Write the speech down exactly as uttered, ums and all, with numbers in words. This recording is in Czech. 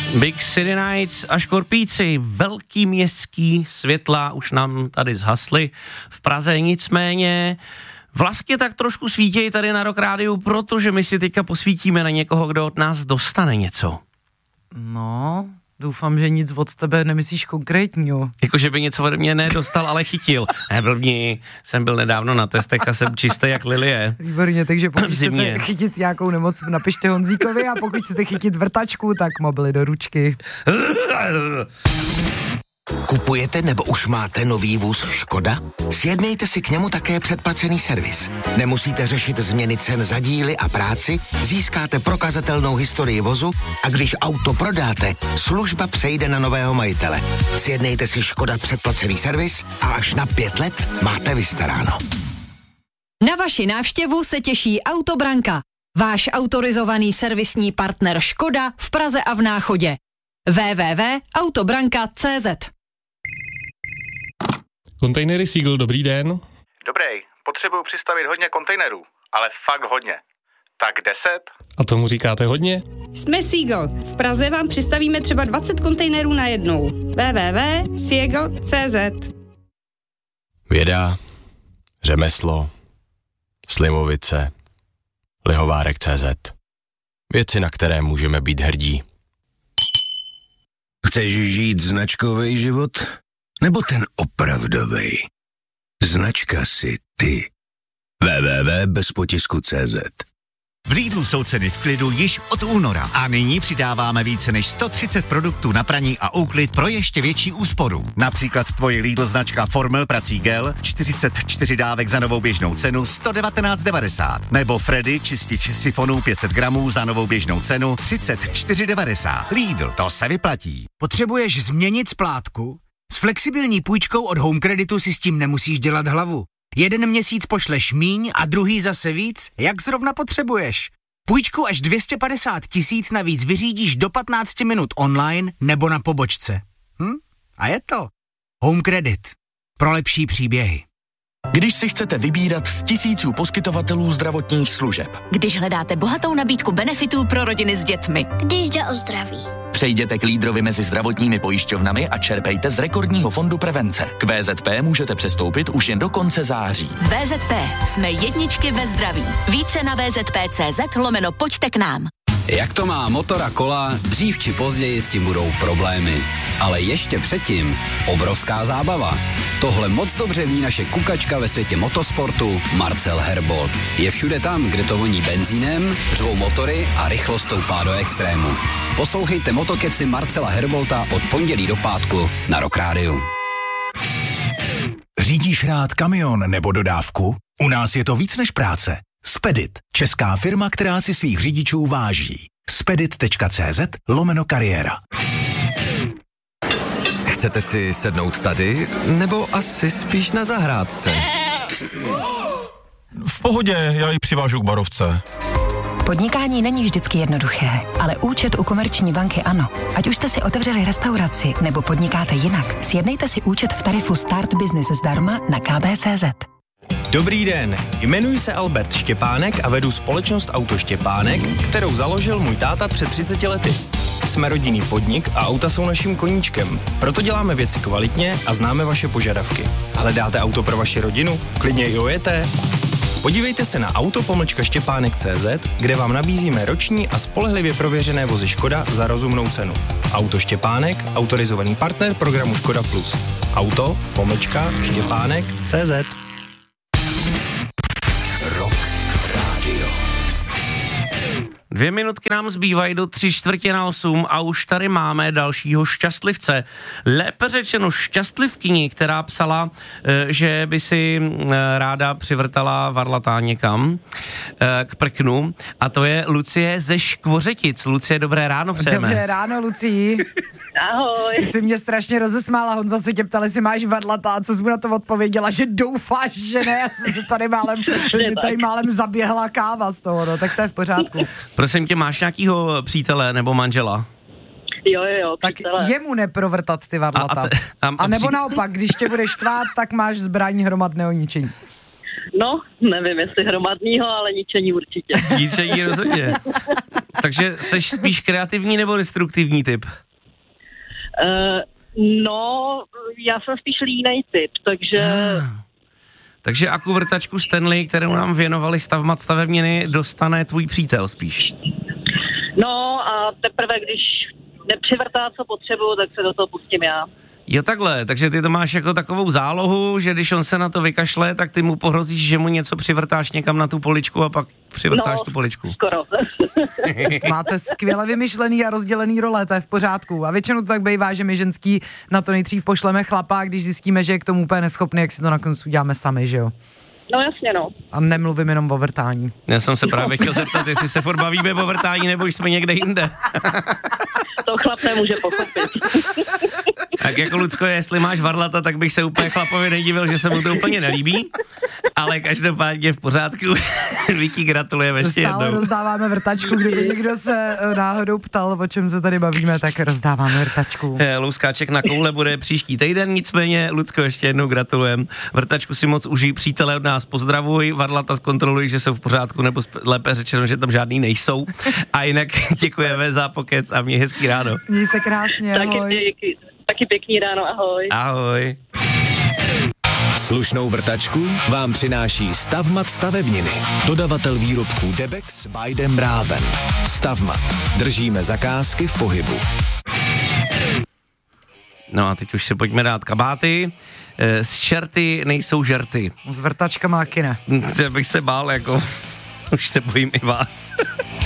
Big City Nights a Škorpíci, velký městský světla už nám tady zhasly v Praze, nicméně vlastně tak trošku svítějí tady na Rock Rádiu, protože my si teďka posvítíme na někoho, kdo od nás dostane něco. No, doufám, že nic od tebe nemyslíš konkrétního. Jako, že by něco ode mě nedostal, ale chytil. Neblbni, jsem byl nedávno na testech a jsem čistý jak lilie. Výborně, takže pokud chcete chytit nějakou nemoc, napište Honzíkovi, a pokud chcete chytit vrtačku, tak mobily do ručky. Kupujete nebo už máte nový vůz Škoda? Sjednejte si k němu také předplacený servis. Nemusíte řešit změny cen za díly a práci, získáte prokazatelnou historii vozu a když auto prodáte, služba přejde na nového majitele. Sjednejte si Škoda předplacený servis a až na pět let máte vystaráno. Na vaši návštěvu se těší Autobranka, váš autorizovaný servisní partner Škoda v Praze a v Náchodě. w w w tečka autobranka tečka c z. Kontejnery Seagull, dobrý den. Dobrý, potřebuju přistavit hodně kontejnerů, ale fakt hodně. Tak deset? A tomu říkáte hodně? Jsme Seagull. V Praze vám přistavíme třeba dvacet kontejnerů na jednou. w w w tečka seagull tečka c z. Věda, řemeslo, Slimovice, Lihovárek tečka c z. Věci, na které můžeme být hrdí. Chceš žít značkový život? Nebo ten opravdovej? Značka si ty. w w w tečka bez potisku tečka c z. V Lidlu jsou ceny v klidu již od února a nyní přidáváme více než sto třicet produktů na praní a úklid pro ještě větší úsporu. Například tvoje Lidl značka Formel prací gel, čtyřicet čtyři dávek za novou běžnou cenu sto devatenáct devadesát. Nebo Freddy čistič sifonů pět set gramů za novou běžnou cenu třicet čtyři devadesát. Lidl, to se vyplatí. Potřebuješ změnit splátku? S flexibilní půjčkou od Home Creditu si s tím nemusíš dělat hlavu. Jeden měsíc pošleš míň a druhý zase víc, jak zrovna potřebuješ. Půjčku až dvě stě padesát tisíc navíc vyřídíš do patnáct minut online nebo na pobočce. Hm? A je to Home Credit. Pro lepší příběhy. Když si chcete vybírat z tisíců poskytovatelů zdravotních služeb. Když hledáte bohatou nabídku benefitů pro rodiny s dětmi. Když jde o zdraví. Přejděte k lídrovi mezi zdravotními pojišťovnami a čerpejte z rekordního fondu prevence. K V Z P můžete přestoupit už jen do konce září. V Z P. Jsme jedničky ve zdraví. Více na V Z P tečka C Z lomeno pojďte k nám. Jak to má motor a kola, dřív či později s tím budou problémy. Ale ještě předtím obrovská zábava. Tohle moc dobře ví naše kukačka ve světě motosportu Marcel Herbold. Je všude tam, kde to voní benzínem, řvou motory a rychlost stoupá do extrému. Poslouchejte Motokeci Marcela Herbolta od pondělí do pátku na Rock Rádiu. Řídíš rád kamion nebo dodávku? U nás je to víc než práce. Spedit, česká firma, která si svých řidičů váží. spedit tečka c z lomeno kariéra. Chcete si sednout tady, nebo asi spíš na zahrádce? V pohodě, já ji přivážu k barovce. Podnikání není vždycky jednoduché, ale účet u Komerční banky ano. Ať už jste si otevřeli restauraci nebo podnikáte jinak, sjednejte si účet v tarifu Start Business zdarma na k b tečka c z. Dobrý den, jmenuji se Albert Štěpánek a vedu společnost Auto Štěpánek, kterou založil můj táta před třiceti lety. Jsme rodinný podnik a auta jsou naším koníčkem, proto děláme věci kvalitně a známe vaše požadavky. Hledáte auto pro vaši rodinu? Klidně i ojeté? Podívejte se na auto pomlčka štěpánek tečka c z, kde vám nabízíme roční a spolehlivě prověřené vozy Škoda za rozumnou cenu. Auto Štěpánek, autorizovaný partner programu Škoda Plus. Auto pomlčka štěpánek tečka c z. Dvě minutky nám zbývají do tři čtvrtě na osm a už tady máme dalšího šťastlivce. Lépe řečeno šťastlivkyni, která psala, že by si ráda přivrtala varlatá někam k prknu. A to je Lucie ze Škvořetic. Lucie, dobré ráno přejeme. Dobré ráno, Lucii. Ahoj. Jsi mě strašně rozesmála, Honza se tě ptal, jestli máš varlatá, co jsi mu na to odpověděla, že doufáš, že ne. Já jsem se tady málem, tady málem zaběhla káva z toho, no, tak to je v pořádku. Prosím tě, máš nějakýho přítele nebo manžela? Jo, jo, jo, tak přítele. jemu neprovrtat ty varlata. A, a, a, a, a nebo při... naopak, když tě budeš štvát, tak máš zbraň hromadného ničení. No, nevím, jestli hromadného, ale ničení určitě. Ničení rozhodně. Takže seš spíš kreativní nebo destruktivní typ? Uh, no, já jsem spíš línej typ, takže... Takže aku vrtačku Stanley, kterou nám věnovali Stavmat stavebniny, dostane tvůj přítel spíš. No a teprve, když nepřivrtá, co potřebuju, tak se do toho pustím já. Jo, takhle, takže ty to máš jako takovou zálohu, že když on se na to vykašle, tak ty mu pohrozíš, že mu něco přivrtáš někam na tu poličku a pak přivrtáš no, tu poličku. Skoro. Máte skvěle vymyšlený a rozdělený role, to je v pořádku. A většinou to tak bývá, že my ženský na to nejdřív pošleme chlapa, a když zjistíme, že je k tomu úplně neschopný, jak si to nakonec uděláme sami, že jo? No jasně, no. A nemluvím jenom o vrtání. Já jsem se právě chtěl zeptat, jestli se furt bavíme o vrtání, nebo už jsme někde jinde. To chlap nemůže pochopit. Tak jako Lucko, jestli máš varlata, tak bych se úplně chlapovi nedivil, že se mu to úplně nelíbí, ale každopádně v pořádku. Víky, gratulujeme ještě jednou. Stále rozdáváme vrtačku, kdyby někdo se náhodou ptal, o čem se tady bavíme, tak rozdáváme vrtačku. Louskáček na koule bude příští týden, nicméně Lucko, ještě jednou gratulujem. Vrtačku si moc užij, přítele od nás pozdravuj, varlata zkontroluj, že jsou v pořádku, nebo lépe řečeno, že tam žádný nejsou. A jinak děkujeme za pokec a měj hezký ráno. Měj se krásně, ahoj. Taky, díky, taky pěkný ráno, ahoj. Ahoj. Slušnou vrtačku vám přináší Stavmat stavebniny. Dodavatel výrobků Debex by Dem Raven. Stavmat. Držíme zakázky v pohybu. No a teď už se pojďme dát kabáty. Z čerty nejsou žerty. S vrtačkama taky ne. Já bych se bál, jako už se bojím i vás.